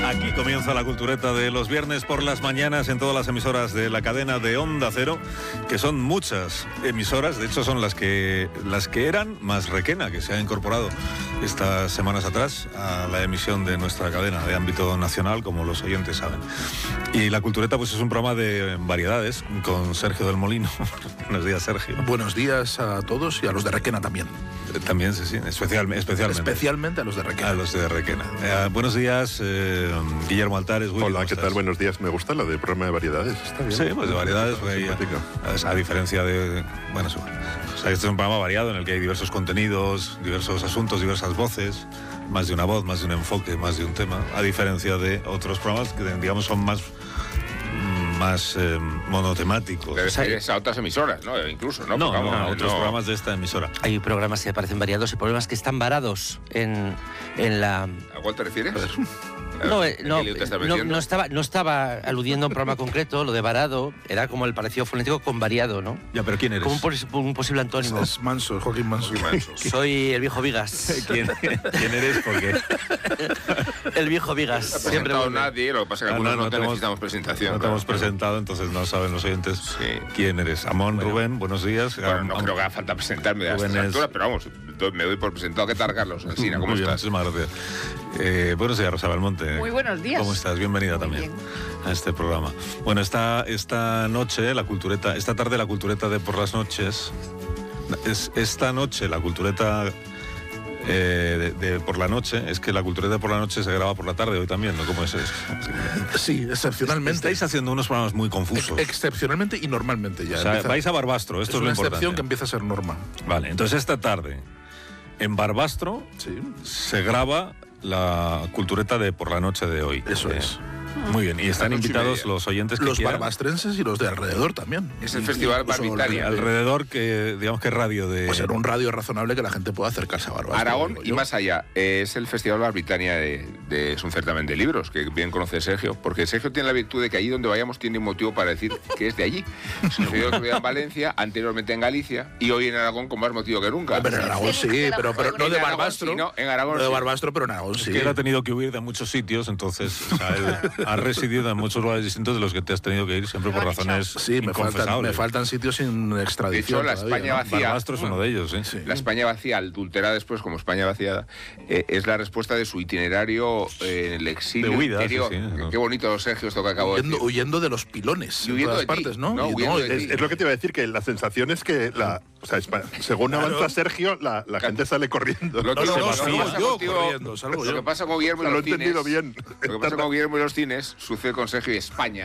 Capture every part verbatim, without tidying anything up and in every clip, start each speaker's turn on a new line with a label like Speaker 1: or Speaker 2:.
Speaker 1: Aquí comienza la cultureta de los viernes por las mañanas en todas las emisoras de la cadena de Onda Cero, que son muchas emisoras, de hecho son las que las que eran más Requena, que se ha incorporado estas semanas atrás a la emisión de nuestra cadena de ámbito nacional, como los oyentes saben. Y la cultureta pues es un programa de variedades con Sergio del Molino. Buenos días, Sergio.
Speaker 2: Buenos días a todos y a los de Requena también.
Speaker 1: También, sí, sí, especial, especialmente.
Speaker 2: Especialmente a los de Requena.
Speaker 1: A los de Requena. Eh, buenos días, eh, Guillermo Altares. Willy,
Speaker 3: hola, ¿qué
Speaker 1: estás?
Speaker 3: tal? Buenos días. Me gusta la de programa de variedades. Está bien.
Speaker 1: Sí, pues de variedades. Pues, a, a diferencia de... Bueno, eso, o sea, este es un programa variado en el que hay diversos contenidos, diversos asuntos, diversas voces, más de una voz, más de un enfoque, más de un tema, a diferencia de otros programas que, digamos, son más... más eh, monotemáticos.
Speaker 4: Debe ser a otras emisoras, ¿no? Incluso, ¿no?
Speaker 1: No,
Speaker 4: Porque,
Speaker 1: no,
Speaker 4: vamos,
Speaker 1: otros
Speaker 4: no.
Speaker 1: programas de esta emisora.
Speaker 5: Hay programas que parecen variados y programas que están varados en, en la...
Speaker 4: ¿A cuál te refieres?
Speaker 5: No, eh, no,
Speaker 4: ¿En qué lío te estás
Speaker 5: no,
Speaker 4: metiendo?
Speaker 5: no estaba, no estaba aludiendo a un programa concreto, lo de varado era como el parecido fonético con variado, ¿no?
Speaker 1: Ya, pero ¿quién eres?
Speaker 5: Como un, pos- un posible antónimo.
Speaker 2: Es Manso, es Joaquín Manso.
Speaker 4: Manso.
Speaker 5: Soy el viejo Vigas.
Speaker 1: ¿Quién, ¿Quién eres? Porque...
Speaker 5: El viejo Vigas.
Speaker 4: No ha
Speaker 5: Siempre
Speaker 4: presentado
Speaker 5: vuelve.
Speaker 4: nadie, lo que pasa es que
Speaker 1: Ah,
Speaker 4: algunos
Speaker 1: no,
Speaker 4: no,
Speaker 1: no
Speaker 4: te
Speaker 1: te hemos-
Speaker 4: necesitamos presentación.
Speaker 1: No te
Speaker 4: claro.
Speaker 1: hemos presentado, entonces no saben los oyentes
Speaker 4: Sí.
Speaker 1: quién eres. Amón,
Speaker 5: Bueno.
Speaker 1: Rubén, buenos días.
Speaker 4: Bueno,
Speaker 1: Am-
Speaker 4: no
Speaker 1: am-
Speaker 4: creo que haga falta presentarme a
Speaker 1: Rubén
Speaker 4: estas
Speaker 1: es-
Speaker 4: alturas, pero vamos, do- me doy por presentado. ¿Qué tal, Carlos? Alsina, ¿cómo
Speaker 1: Muy bien,
Speaker 4: estás?
Speaker 1: muchísimas gracias. Eh, buenos días, Rosa Belmonte.
Speaker 6: Muy buenos días.
Speaker 1: ¿Cómo estás? Bienvenida
Speaker 6: Muy
Speaker 1: también
Speaker 6: bien.
Speaker 1: a este programa. Bueno, esta, esta noche, la cultureta, esta tarde la cultureta de por las noches, es esta noche la cultureta eh, de, de por la noche, es que la cultureta de por la noche se graba por la tarde hoy también, ¿no? ¿Cómo es eso?
Speaker 2: Sí, excepcionalmente.
Speaker 1: Estáis haciendo unos programas muy confusos.
Speaker 2: Ex- excepcionalmente y normalmente ya.
Speaker 1: O sea,
Speaker 2: Empieza-
Speaker 1: vais a Barbastro, esto
Speaker 2: es
Speaker 1: es, lo
Speaker 2: una
Speaker 1: importante.
Speaker 2: excepción que empieza a ser norma.
Speaker 1: Vale, entonces esta tarde en Barbastro
Speaker 2: Sí,
Speaker 1: se graba la cultureta de por la noche de hoy.
Speaker 2: eso
Speaker 1: Eh,
Speaker 2: es.
Speaker 1: Muy bien, y están
Speaker 4: noche y
Speaker 1: invitados
Speaker 4: media.
Speaker 1: los oyentes que
Speaker 2: Los
Speaker 1: quieran.
Speaker 2: barbastrenses y los de alrededor también.
Speaker 4: Es el Festival
Speaker 2: Incluso
Speaker 4: Barbitania.
Speaker 1: Alrededor, que digamos que radio de...
Speaker 2: Pues en un radio razonable que la gente pueda acercarse a Barbastro.
Speaker 4: Aragón
Speaker 2: digo
Speaker 4: y
Speaker 2: yo.
Speaker 4: más allá. Eh, es el Festival Barbitania, de, de- es un certamen de libros, que bien conoce Sergio, porque Sergio tiene la virtud de que allí donde vayamos tiene un motivo para decir que es de allí. Sucedió otro día en Valencia, anteriormente en Galicia, y hoy en Aragón con más motivo que nunca.
Speaker 2: Pero en Aragón sí, pero, pero no
Speaker 4: En
Speaker 2: de
Speaker 4: Aragón
Speaker 2: Barbastro.
Speaker 4: sí, no, en Aragón
Speaker 2: No de
Speaker 4: sí.
Speaker 2: Barbastro, pero en Aragón sí.
Speaker 1: que él ha tenido que huir de muchos sitios, entonces o sea, él ha residido en muchos lugares distintos de los que te has tenido que ir siempre por
Speaker 6: Lo han
Speaker 1: razones
Speaker 2: Sí, me faltan,
Speaker 1: inconfesables.
Speaker 2: me faltan sitios sin
Speaker 4: De
Speaker 2: extradición.
Speaker 4: hecho, la
Speaker 2: todavía,
Speaker 4: España
Speaker 2: ¿no?
Speaker 4: vacía.
Speaker 1: Barbastro es uno de ellos, ¿eh?
Speaker 2: Sí.
Speaker 4: La España vacía, adulterada después como España vaciada, eh, es la respuesta de su itinerario eh, en el exilio
Speaker 1: De huida,
Speaker 4: interior.
Speaker 1: sí, sí,
Speaker 4: Qué-
Speaker 1: no.
Speaker 4: Qué bonito, Sergio, esto que acabo de
Speaker 2: Huyendo,
Speaker 4: decir.
Speaker 2: huyendo de los pilones
Speaker 4: Y
Speaker 2: en
Speaker 4: huyendo
Speaker 2: todas
Speaker 4: de ti,
Speaker 2: partes, ¿no?
Speaker 4: ¿no?
Speaker 2: Y
Speaker 4: Huyendo de
Speaker 3: Es,
Speaker 4: ti.
Speaker 3: es lo que te iba a decir, que la sensación es que, la, o sea, es pa- según
Speaker 2: Claro.
Speaker 3: avanza Sergio, la, la gente sale corriendo.
Speaker 4: Lo
Speaker 2: No,
Speaker 4: otro
Speaker 2: no,
Speaker 4: que
Speaker 2: no,
Speaker 4: pasa
Speaker 2: salgo yo
Speaker 4: contigo-
Speaker 2: corriendo, salgo
Speaker 4: Lo
Speaker 2: yo.
Speaker 4: que pasa con Guillermo y
Speaker 3: Lo he
Speaker 4: los cines.
Speaker 3: entendido bien.
Speaker 4: Lo que pasa con Guillermo y los cines sucede con Sergio y España.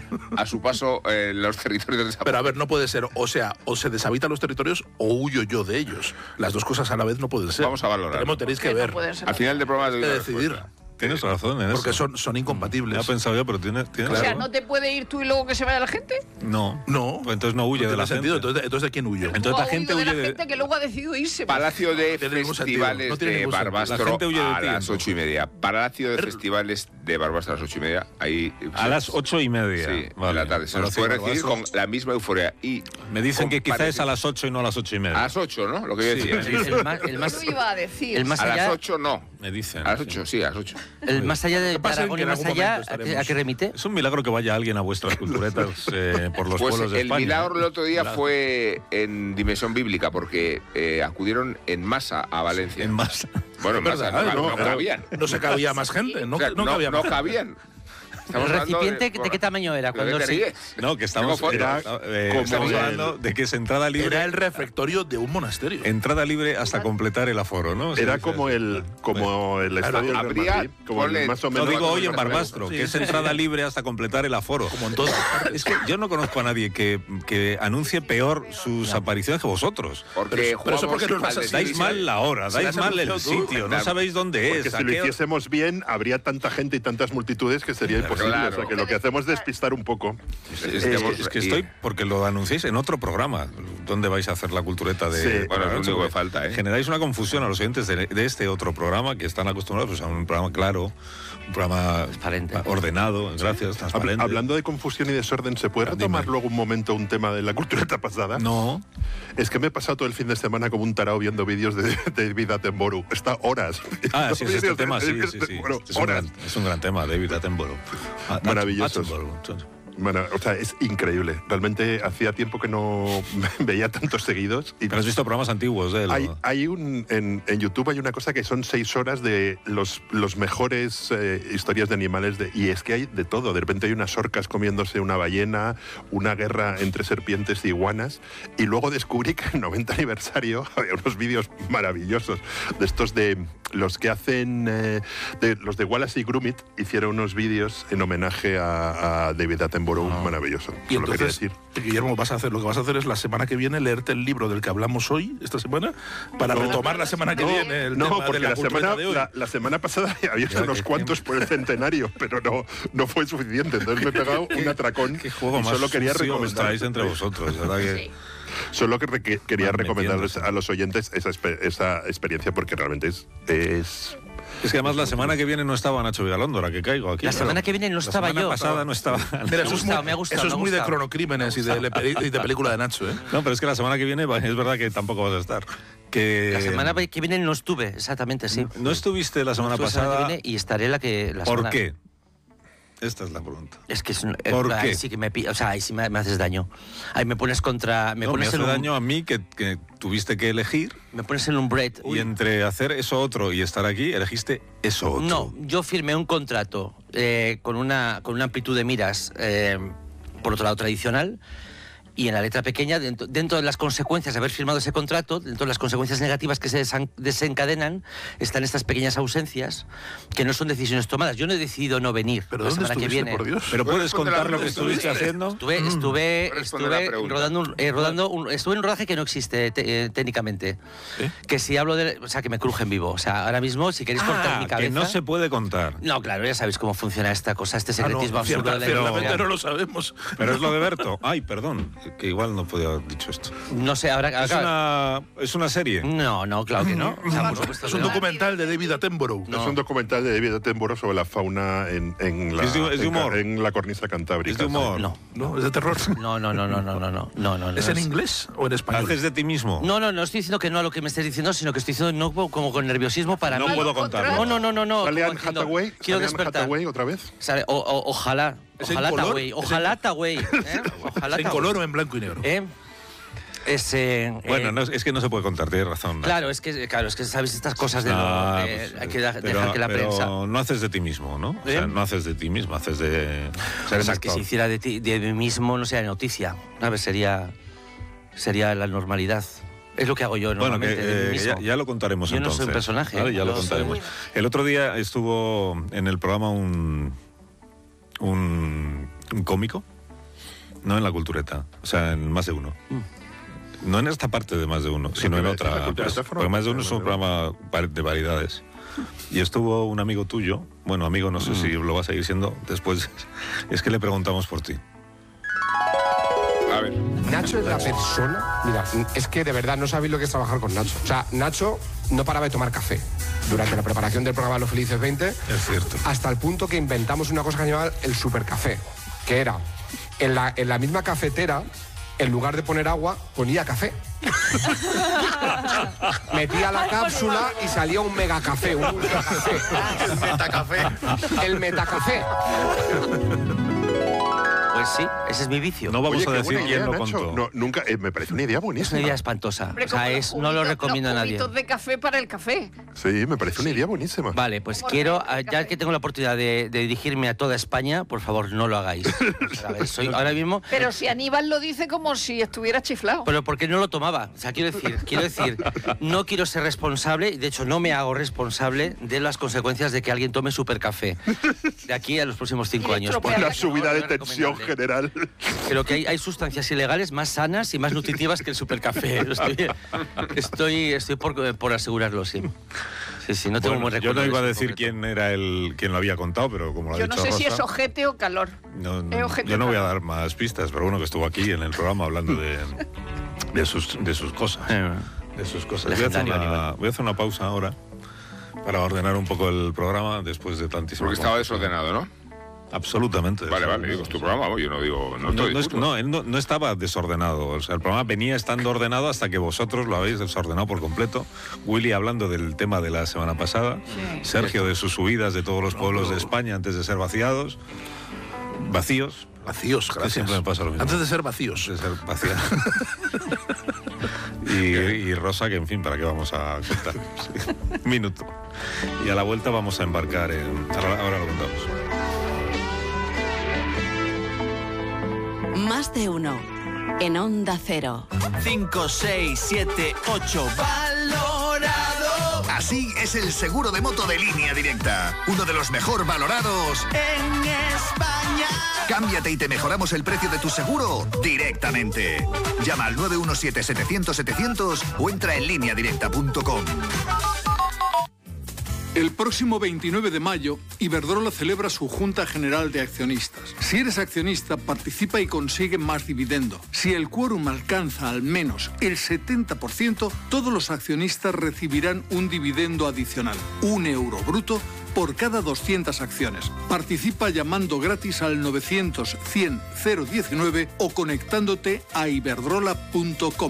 Speaker 4: A su paso eh, en los territorios de esa.
Speaker 2: Pero a ver, no puede ser, o sea, o se deshabitan los territorios o huyo yo de ellos. Las dos cosas a la vez no pueden ser.
Speaker 4: Vamos a valorarlo.
Speaker 2: Tenemos, tenéis que
Speaker 6: Que no
Speaker 2: ver,
Speaker 6: pueden ser
Speaker 4: Al final del programa doy
Speaker 2: que
Speaker 4: una
Speaker 2: decidir,
Speaker 4: respuesta.
Speaker 1: Tienes razón en
Speaker 2: porque
Speaker 1: eso.
Speaker 2: son, son
Speaker 1: Ya he
Speaker 2: incompatibles.
Speaker 1: pensado yo, pero tienes... tienes
Speaker 6: O sea,
Speaker 1: razón.
Speaker 6: ¿no te puede ir tú y luego que se vaya la gente?
Speaker 1: No.
Speaker 2: No.
Speaker 1: Pues entonces no huye
Speaker 2: No
Speaker 1: de
Speaker 2: tiene
Speaker 1: la
Speaker 2: sentido.
Speaker 1: gente.
Speaker 2: Entonces, entonces, ¿de quién huyo?
Speaker 1: Entonces
Speaker 6: ¿Cómo
Speaker 1: la
Speaker 6: ha
Speaker 1: gente
Speaker 6: huido de la
Speaker 1: huye de-
Speaker 6: gente que luego ha decidido irse?
Speaker 4: Palacio de
Speaker 2: No tiene ningún sentido,
Speaker 4: Festivales
Speaker 2: no tiene
Speaker 4: de
Speaker 2: ningún sentido.
Speaker 4: Barbastro
Speaker 1: La gente huye de
Speaker 4: a
Speaker 1: ti,
Speaker 4: las
Speaker 1: entonces.
Speaker 4: ocho y media. Palacio de Festivales de Barbastro a las ocho y media. Ahí,
Speaker 1: A las ocho y media.
Speaker 4: Sí, de
Speaker 1: Vale.
Speaker 4: la tarde. Se nos
Speaker 1: Palacio
Speaker 4: puede
Speaker 1: de
Speaker 4: recibir con
Speaker 1: Barbastro.
Speaker 4: la misma euforia. Y
Speaker 1: Me dicen que quizá es a
Speaker 4: comparece-
Speaker 1: las ocho y no a las ocho y
Speaker 4: A
Speaker 1: media.
Speaker 4: las ocho, ¿no? Lo que yo
Speaker 1: Sí,
Speaker 4: decía.
Speaker 5: El, el más, el más-
Speaker 6: Eso iba a decir.
Speaker 5: el más
Speaker 4: A las
Speaker 5: allá,
Speaker 4: ocho no.
Speaker 1: Me dicen.
Speaker 4: A las
Speaker 1: sí.
Speaker 4: ocho, sí, a las ocho.
Speaker 5: el más allá de
Speaker 2: ¿Qué pasa?
Speaker 5: Aragón
Speaker 2: Que
Speaker 5: y
Speaker 2: en
Speaker 5: más
Speaker 2: algún
Speaker 5: allá,
Speaker 2: momento
Speaker 5: ¿a qué,
Speaker 2: estaremos.
Speaker 5: a qué remite?
Speaker 1: Es un milagro que vaya alguien a vuestras culturetas eh, por los
Speaker 4: Pues
Speaker 1: pueblos de
Speaker 4: el
Speaker 1: España.
Speaker 4: milagro el otro día
Speaker 1: Milagro.
Speaker 4: fue en dimensión bíblica porque eh, acudieron en masa a Valencia.
Speaker 1: En masa.
Speaker 4: Bueno, en
Speaker 2: Es
Speaker 4: masa,
Speaker 2: verdad,
Speaker 4: no,
Speaker 2: ¿no?
Speaker 4: no cabían.
Speaker 2: No se cabía más gente. No,
Speaker 4: O sea,
Speaker 2: no cabía
Speaker 4: no
Speaker 2: más.
Speaker 4: cabían.
Speaker 5: ¿El
Speaker 4: Estamos hablando
Speaker 5: recipiente de, qué tamaño era?
Speaker 4: ¿Pero
Speaker 5: Cuando
Speaker 4: qué te
Speaker 5: se-
Speaker 4: ríes?
Speaker 1: No, que estamos,
Speaker 4: Tengo
Speaker 1: era,
Speaker 4: fotos.
Speaker 1: eh,
Speaker 3: Como
Speaker 1: estamos
Speaker 3: el-
Speaker 1: hablando de que es entrada libre.
Speaker 2: Era el refectorio de un monasterio.
Speaker 1: Entrada libre hasta completar el aforo, ¿no? Se
Speaker 3: Era
Speaker 1: dice
Speaker 3: como
Speaker 1: así.
Speaker 3: el, como el estadio del Real
Speaker 4: habría-
Speaker 3: Madrid, como el
Speaker 4: ponle-
Speaker 3: más o
Speaker 1: No
Speaker 3: menos.
Speaker 1: digo hoy en
Speaker 4: Sí,
Speaker 1: Barbastro, que es
Speaker 2: sí,
Speaker 1: entrada
Speaker 2: sí.
Speaker 1: libre hasta completar el aforo.
Speaker 2: Como en todas partes.
Speaker 1: Es que yo no conozco a nadie que, que anuncie peor sus apariciones que vosotros.
Speaker 4: Porque
Speaker 2: Pero- pero eso
Speaker 4: jugamos
Speaker 2: porque nos
Speaker 4: al
Speaker 2: vas a-
Speaker 4: de
Speaker 1: Dais
Speaker 4: división.
Speaker 1: mal la hora,
Speaker 2: Si
Speaker 1: dais
Speaker 2: la has
Speaker 1: mal el
Speaker 2: anunciado tú,
Speaker 1: sitio, no
Speaker 4: claro.
Speaker 1: sabéis dónde
Speaker 3: Porque
Speaker 1: es.
Speaker 3: si
Speaker 1: ¿a
Speaker 3: lo
Speaker 1: qué hora?
Speaker 3: hiciésemos bien, habría tanta gente y tantas multitudes que sería imposible.
Speaker 4: Claro.
Speaker 3: O sea, que lo que hacemos es despistar un poco.
Speaker 1: Es, es que- es que estoy porque lo anunciáis en otro programa. dónde vais a hacer la cultureta de...
Speaker 3: Sí,
Speaker 4: bueno, es lo único que falta, ¿eh?
Speaker 1: Generáis una confusión a los oyentes de, de este otro programa que están acostumbrados pues, a un programa claro, un programa
Speaker 5: Transparente.
Speaker 1: ordenado, gracias, transparente.
Speaker 3: Hablando de confusión y desorden, ¿se puede retomar
Speaker 1: Dime.
Speaker 3: luego un momento un tema de la cultureta pasada?
Speaker 1: No,
Speaker 3: Es que me he pasado todo el fin de semana como un tarao viendo vídeos de, de David Attenborough. Está horas.
Speaker 1: ah, sí, es este
Speaker 3: Vídeos de
Speaker 1: tema, sí,
Speaker 3: David
Speaker 1: sí, sí.
Speaker 3: Attenborough,
Speaker 1: Es un,
Speaker 3: horas.
Speaker 1: gran, es un gran tema, David Attenborough. Ah,
Speaker 3: Maravillosos.
Speaker 1: Attenborough.
Speaker 3: Bueno, o sea, es increíble. Realmente hacía tiempo que no veía tantos seguidos. Y
Speaker 1: Pero has visto programas antiguos de él.
Speaker 3: hay,
Speaker 1: ¿no?
Speaker 3: hay un, en, en YouTube hay una cosa que son seis horas de los, los mejores eh, historias de animales. De, y es que hay de todo. De repente hay unas orcas comiéndose una ballena, una guerra entre serpientes y iguanas. Y luego descubrí que en el noventa aniversario había unos vídeos maravillosos de estos de los que hacen, eh, de, los de Wallace y Gromit hicieron unos vídeos en homenaje a, a David Attenborough, maravilloso.
Speaker 2: Y
Speaker 3: Solo quería
Speaker 2: entonces,
Speaker 3: decir.
Speaker 2: Guillermo, vas a hacer, lo que vas a hacer es la semana que viene leerte el libro del que hablamos hoy, esta semana, para
Speaker 3: No.
Speaker 2: retomar la semana que
Speaker 3: No,
Speaker 2: viene el
Speaker 3: no,
Speaker 2: tema
Speaker 3: porque
Speaker 2: de la,
Speaker 3: la,
Speaker 2: cultureta
Speaker 3: semana,
Speaker 2: de hoy.
Speaker 3: la, la semana pasada había hecho
Speaker 1: Ya,
Speaker 3: unos
Speaker 1: qué
Speaker 3: cuantos por el centenario, pero no, no fue suficiente. Entonces me he pegado un atracón
Speaker 1: Qué juego
Speaker 3: y
Speaker 1: más
Speaker 3: solo quería
Speaker 1: sucio os
Speaker 3: recomendar.
Speaker 1: traéis entre vosotros, ¿verdad? Que...
Speaker 6: Sí.
Speaker 3: Solo que re- que quería
Speaker 1: Van
Speaker 3: recomendarles
Speaker 1: metiéndose.
Speaker 3: a los oyentes esa, espe- esa experiencia porque realmente es, es
Speaker 1: Es que además la semana que viene no estaba Nacho Vigalondo, ahora que caigo aquí.
Speaker 5: La
Speaker 1: claro.
Speaker 5: semana que viene no estaba
Speaker 1: La semana
Speaker 5: yo.
Speaker 1: pasada no estaba.
Speaker 2: Mira,
Speaker 5: Me ha
Speaker 2: eso es
Speaker 5: gustado,
Speaker 2: muy,
Speaker 5: me ha gustado,
Speaker 2: eso es
Speaker 5: me ha
Speaker 2: muy de
Speaker 5: gustado.
Speaker 2: cronocrímenes y de, le- y de película de Nacho, ¿eh?
Speaker 1: No, pero es que la semana que viene va- es verdad que tampoco vas a estar. Que
Speaker 5: La semana que viene no estuve, exactamente, sí.
Speaker 1: no estuviste la semana
Speaker 5: No estuve la semana que
Speaker 1: pasada.
Speaker 5: viene y estaré la que... La
Speaker 1: ¿Por
Speaker 5: semana-
Speaker 1: qué? Esta es la pregunta.
Speaker 5: Es que es un, eh,
Speaker 1: ¿Por
Speaker 5: ahí
Speaker 1: qué?
Speaker 5: sí que me, pi- o sea, ahí sí me, me haces daño. Ahí me pones contra, me
Speaker 1: No, me
Speaker 5: pones
Speaker 1: hace
Speaker 5: en un,
Speaker 1: daño a mí que, que tuviste que elegir
Speaker 5: me pones en un bread.
Speaker 1: y entre hacer eso otro y estar aquí elegiste eso otro.
Speaker 5: No, yo firmé un contrato eh, con una con una amplitud de miras, eh, por otro lado tradicional. Y en la letra pequeña, dentro, dentro de las consecuencias de haber firmado ese contrato, dentro de las consecuencias negativas que se desan- desencadenan, están estas pequeñas ausencias que no son decisiones tomadas. Yo no he decidido no venir
Speaker 2: ¿Pero
Speaker 5: la
Speaker 2: dónde
Speaker 5: semana que
Speaker 2: estuviste,
Speaker 5: viene.
Speaker 2: por Dios?
Speaker 1: Pero
Speaker 4: ¿Puedes
Speaker 1: puedes
Speaker 4: responder
Speaker 1: contar
Speaker 4: a
Speaker 1: lo
Speaker 4: la
Speaker 1: que
Speaker 4: pregunta?
Speaker 1: estuviste haciendo.
Speaker 5: Estuve, estuve,
Speaker 4: Responde la
Speaker 5: estuve
Speaker 4: pregunta.
Speaker 5: rodando, un, eh, rodando un, estuve en un rodaje que no existe te- eh, técnicamente.
Speaker 2: ¿Sí?
Speaker 5: Que si hablo de, o sea, que me cruje en vivo. O sea, ahora mismo, si queréis cortar
Speaker 1: Ah,
Speaker 5: mi
Speaker 1: que
Speaker 5: cabeza.
Speaker 1: no se puede contar.
Speaker 5: No, claro, ya sabéis cómo funciona esta cosa, este
Speaker 2: Ah, no,
Speaker 5: secretismo absurdo
Speaker 2: cierta-
Speaker 5: de la
Speaker 2: ciertamente
Speaker 5: industria.
Speaker 2: no lo sabemos.
Speaker 1: Pero es lo de Berto. Ay, perdón, que igual no podía haber dicho esto.
Speaker 5: No sé, ahora.
Speaker 1: Es
Speaker 5: ahora-
Speaker 1: una, es una serie.
Speaker 5: No, no, claro que no. O sea, por supuesto
Speaker 2: Es
Speaker 5: que
Speaker 2: un
Speaker 5: no.
Speaker 2: documental de David Attenborough.
Speaker 5: No.
Speaker 3: Es un documental de David Attenborough sobre la fauna en, en, la,
Speaker 1: Es de- es de
Speaker 3: en ca-
Speaker 1: humor.
Speaker 3: en la cornisa cantábrica.
Speaker 1: Es de humor.
Speaker 5: No.
Speaker 2: ¿No? ¿Es de terror?
Speaker 5: No, no, no, no, no, no, no, no, no.
Speaker 2: ¿Es en inglés o en español?
Speaker 1: Haces de ti mismo.
Speaker 5: No, no, no estoy diciendo que no a lo que me estés diciendo, sino que estoy diciendo no como con nerviosismo para
Speaker 1: No
Speaker 5: mí.
Speaker 1: puedo
Speaker 6: Al
Speaker 1: contarlo.
Speaker 5: No, no, no, no, no.
Speaker 3: ¿Sale
Speaker 5: como
Speaker 3: Anne
Speaker 5: diciendo,
Speaker 3: Hathaway?
Speaker 5: Quiero
Speaker 3: ¿Sale Anne
Speaker 5: despertar.
Speaker 3: Hathaway otra vez?
Speaker 5: Sale- o- o- ojalá.
Speaker 2: ¿Es en
Speaker 5: Ojalá
Speaker 2: color?
Speaker 5: Hathaway.
Speaker 2: ¿Es en-
Speaker 5: Ojalá Hathaway. ¿eh? Ojalá
Speaker 2: ¿Es en
Speaker 5: Hathaway.
Speaker 2: color o en blanco y negro?
Speaker 5: ¿Eh? Ese,
Speaker 1: Bueno,
Speaker 5: eh,
Speaker 1: no, es que no se puede contar, tienes razón.
Speaker 5: Claro, es que, claro, es que sabes estas cosas de
Speaker 1: Ah,
Speaker 5: lo, eh,
Speaker 1: pues,
Speaker 5: hay que da-
Speaker 1: pero-
Speaker 5: dejar que la
Speaker 1: pero
Speaker 5: prensa.
Speaker 1: no haces de ti mismo, ¿no? O sea,
Speaker 5: ¿Eh?
Speaker 1: no haces de ti mismo, haces de ser
Speaker 5: Es que
Speaker 1: actor.
Speaker 5: si hiciera de, ti, de mí mismo no sería noticia. A ver, sería, sería la normalidad. Es lo que hago yo
Speaker 1: Bueno, que,
Speaker 5: normalmente de mí
Speaker 1: eh,
Speaker 5: mismo.
Speaker 1: ya, ya lo contaremos
Speaker 5: Yo no
Speaker 1: entonces.
Speaker 5: soy un personaje,
Speaker 1: ¿vale? Ya lo
Speaker 5: yo soy-
Speaker 1: contaremos. El otro día estuvo en el programa un, un, un cómico, no en la cultureta, o sea, en más de uno. No en esta parte de más de uno, sino en
Speaker 3: pero
Speaker 1: otra.
Speaker 3: la cultureta
Speaker 1: pues,
Speaker 3: forma
Speaker 1: porque más de uno
Speaker 3: parte
Speaker 1: es
Speaker 3: de
Speaker 1: un programa var- de variedades. Y estuvo un amigo tuyo, bueno, amigo, no sé si lo va a seguir siendo después, es que le preguntamos por ti.
Speaker 4: A ver.
Speaker 7: Nacho es la persona. Mira, es que de verdad no sabéis lo que es trabajar con Nacho. O sea, Nacho no paraba de tomar café durante la preparación del programa Los Felices veinte,
Speaker 1: Es cierto.
Speaker 7: hasta el punto que inventamos una cosa que se llamaba el supercafé, que era en la, en la misma cafetera, en lugar de poner agua, ponía café. Metía la cápsula y salía un megacafé, un ultracafé.
Speaker 2: El metacafé.
Speaker 7: El metacafé.
Speaker 5: Pues sí, ese es mi vicio.
Speaker 1: No vamos
Speaker 3: Oye,
Speaker 1: a
Speaker 3: qué
Speaker 1: decir
Speaker 3: buena
Speaker 1: quién
Speaker 3: idea,
Speaker 1: lo
Speaker 3: Nacho.
Speaker 1: contó.
Speaker 3: No, nunca, eh, me parece una idea
Speaker 5: Es una
Speaker 3: buenísima.
Speaker 5: idea espantosa.
Speaker 6: Hombre,
Speaker 5: O sea,
Speaker 6: como
Speaker 5: es,
Speaker 6: los
Speaker 5: no lo
Speaker 6: juguitos-
Speaker 5: recomiendo a
Speaker 6: los
Speaker 5: nadie.
Speaker 6: juguitos de café para el café.
Speaker 3: Sí, me parece una idea buenísima.
Speaker 5: Vale, pues
Speaker 6: Como
Speaker 5: quiero,
Speaker 6: el
Speaker 5: ya
Speaker 6: café.
Speaker 5: que tengo la oportunidad de, de dirigirme a toda España, por favor, no lo hagáis. O sea, a ver, soy ahora mismo...
Speaker 6: Pero si Aníbal lo dice como si estuviera chiflado.
Speaker 5: Pero porque no lo tomaba. O sea, quiero decir, quiero decir, no quiero ser responsable, y de hecho no me hago responsable de las consecuencias de que alguien tome supercafé. De aquí a los próximos cinco
Speaker 6: Y
Speaker 5: años.
Speaker 6: estropear
Speaker 3: Una
Speaker 6: No,
Speaker 3: subida de
Speaker 5: no es
Speaker 3: tensión
Speaker 5: recomendable.
Speaker 3: general.
Speaker 5: Creo que hay, hay sustancias ilegales más sanas y más nutritivas que el supercafé. Estoy, estoy, estoy por, por asegurarlo, sí. Sí, sí, no tengo
Speaker 1: Bueno,
Speaker 5: buen
Speaker 1: yo
Speaker 5: recuerdo.
Speaker 1: no iba a
Speaker 5: de ese
Speaker 1: decir
Speaker 5: concreto.
Speaker 1: quién era el quien lo había contado, pero como lo ha
Speaker 6: Yo no
Speaker 1: dicho
Speaker 6: sé si
Speaker 1: Rosa,
Speaker 6: es ojete o calor.
Speaker 1: no, no,
Speaker 6: es ojete
Speaker 1: yo no
Speaker 6: o
Speaker 1: voy a
Speaker 6: calor.
Speaker 1: dar más pistas, pero bueno, que estuvo aquí en el programa hablando de, de sus, de sus cosas.
Speaker 5: Eh,
Speaker 1: De sus cosas. Voy a, hacer
Speaker 5: Legendario
Speaker 1: una,
Speaker 5: animal.
Speaker 1: voy a hacer una pausa ahora para ordenar un poco el programa después de tantísimo.
Speaker 4: Porque estaba desordenado, ¿no?
Speaker 1: Absolutamente.
Speaker 4: Vale, vale, digo, es tu programa, yo no digo... No,
Speaker 1: No,
Speaker 4: estoy
Speaker 1: no, es-
Speaker 4: disputo.
Speaker 1: no, él no, no estaba desordenado. O sea, el programa venía estando ordenado hasta que vosotros lo habéis desordenado por completo. Willy hablando del tema de la semana pasada.
Speaker 6: Sí.
Speaker 1: Sergio de sus subidas de todos los pueblos de España antes de ser vaciados. Vacíos.
Speaker 2: Vacíos, gracias.
Speaker 1: Siempre me pasa lo mismo.
Speaker 2: Antes de ser vacíos.
Speaker 1: De ser vaciados. y, y Rosa, que en fin, ¿para qué vamos a contar? Sí. Un minuto. Y a la vuelta vamos a embarcar en... Ahora, ahora lo contamos.
Speaker 8: Más de uno. En Onda Cero.
Speaker 9: cinco, seis, siete, ocho. ¡Valorado! Así es el seguro de moto de Línea Directa. Uno de los mejor valorados en España. Cámbiate y te mejoramos el precio de tu seguro directamente. Llama al nueve uno siete, setecientos, setecientos o entra en línea directa punto com.
Speaker 10: El próximo veintinueve de mayo, Iberdrola celebra su Junta General de Accionistas. Si eres accionista, participa y consigue más dividendo. Si el quórum alcanza al menos el setenta por ciento, todos los accionistas recibirán un dividendo adicional, un euro bruto, por cada doscientas acciones. Participa llamando gratis al novecientos, cien, cero diecinueve o conectándote a iberdrola punto com.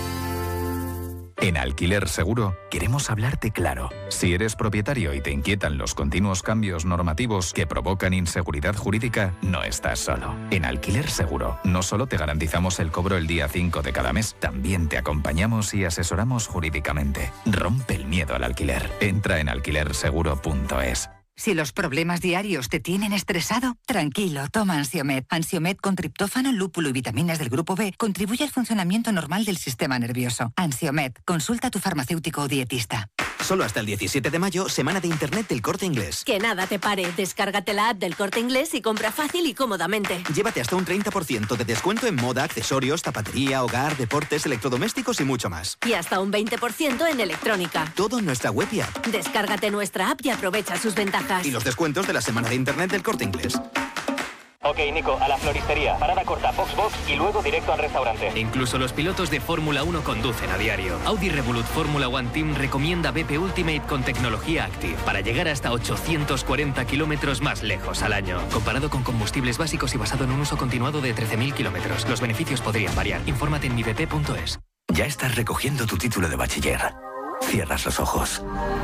Speaker 11: En Alquiler Seguro queremos hablarte claro. Si eres propietario y te inquietan los continuos cambios normativos que provocan inseguridad jurídica, no estás solo. En Alquiler Seguro no solo te garantizamos el cobro el día cinco de cada mes, también te acompañamos y asesoramos jurídicamente. Rompe el miedo al alquiler. Entra en alquiler seguro punto es.
Speaker 12: Si los problemas diarios te tienen estresado, tranquilo, toma Ansiomed. Ansiomed con triptófano, lúpulo y vitaminas del grupo B contribuye al funcionamiento normal del sistema nervioso. Ansiomed, consulta a tu farmacéutico o dietista.
Speaker 13: Solo hasta el diecisiete de mayo, semana de internet del Corte Inglés.
Speaker 14: Que nada te pare, descárgate la app del Corte Inglés y compra fácil y cómodamente.
Speaker 13: Llévate hasta un treinta por ciento de descuento en moda, accesorios, zapatería, hogar, deportes, electrodomésticos y mucho más.
Speaker 14: Y hasta un veinte por ciento en electrónica.
Speaker 13: Todo en nuestra web y app.
Speaker 14: Descárgate nuestra app y aprovecha sus ventajas.
Speaker 13: Y los descuentos de la semana de internet del Corte Inglés.
Speaker 15: Ok, Nico, a la floristería. Parada corta, Foxbox y luego directo al restaurante.
Speaker 16: Incluso los pilotos de Fórmula uno conducen a diario. Audi Revolut Fórmula One Team recomienda B P Ultimate con tecnología Active para llegar hasta ochocientos cuarenta kilómetros más lejos al año. Comparado con combustibles básicos y basado en un uso continuado de trece mil kilómetros. Los beneficios podrían variar. Infórmate en mi b p punto es.
Speaker 17: Ya estás recogiendo tu título de bachiller. Cierras los ojos.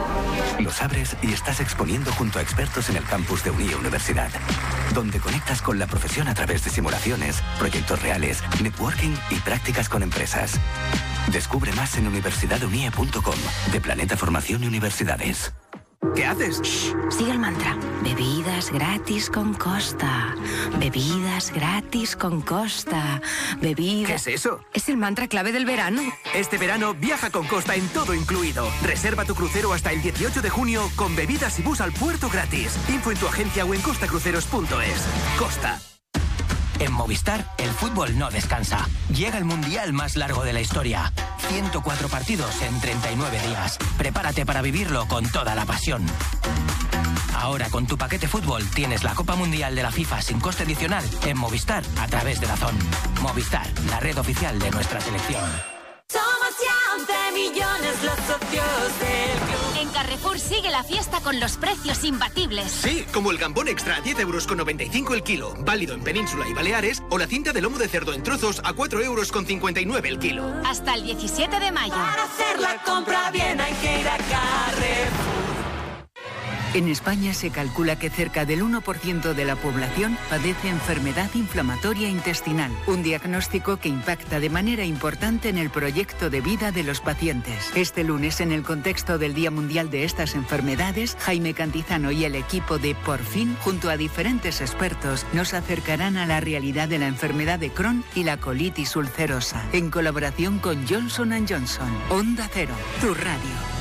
Speaker 17: Los abres y estás exponiendo junto a expertos en el campus de Unie Universidad, donde conectas con la profesión a través de simulaciones, proyectos reales, networking y prácticas con empresas. Descubre más en universidad unie punto com, de Planeta Formación y Universidades.
Speaker 13: ¿Qué haces?
Speaker 12: Shh, sigue el mantra. Bebidas gratis con Costa. Bebidas gratis con Costa. Bebidas...
Speaker 13: ¿Qué es eso?
Speaker 12: Es el mantra clave del verano.
Speaker 13: Este verano viaja con Costa en todo incluido. Reserva tu crucero hasta el dieciocho de junio con bebidas y bus al puerto gratis. Info en tu agencia o en costa cruceros punto es. Costa.
Speaker 18: En Movistar, el fútbol no descansa. Llega el mundial más largo de la historia. ciento cuatro partidos en treinta y nueve días. Prepárate para vivirlo con toda la pasión. Ahora con tu paquete fútbol tienes la Copa Mundial de la FIFA sin coste adicional en Movistar a través de DAZN. Movistar, la red oficial de nuestra selección.
Speaker 14: Somos ya once millones los socios del club.
Speaker 19: En Carrefour sigue la fiesta con los precios imbatibles.
Speaker 20: Sí, como el gambón extra a diez euros con noventa y cinco el kilo, válido en Península y Baleares, o la cinta de lomo de cerdo en trozos a cuatro euros con cincuenta y nueve el kilo.
Speaker 19: Hasta el diecisiete de mayo.
Speaker 14: Para hacer la compra bien hay que ir a Carrefour.
Speaker 21: En España se calcula que cerca del uno por ciento de la población padece enfermedad inflamatoria intestinal, un diagnóstico que impacta de manera importante en el proyecto de vida de los pacientes. Este lunes, en el contexto del Día Mundial de estas enfermedades, Jaime Cantizano y el equipo de Por Fin, junto a diferentes expertos, nos acercarán a la realidad de la enfermedad de Crohn y la colitis ulcerosa, en colaboración con Johnson and Johnson. Onda Cero, tu radio.